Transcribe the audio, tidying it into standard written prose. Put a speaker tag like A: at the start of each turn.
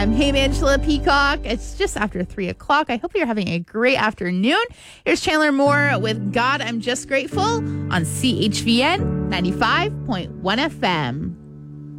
A: Hey, Angela Peacock. It's just after 3 o'clock. I hope you're having a great afternoon. Here's Chandler Moore with God, I'm Just Grateful on CHVN 95.1 FM.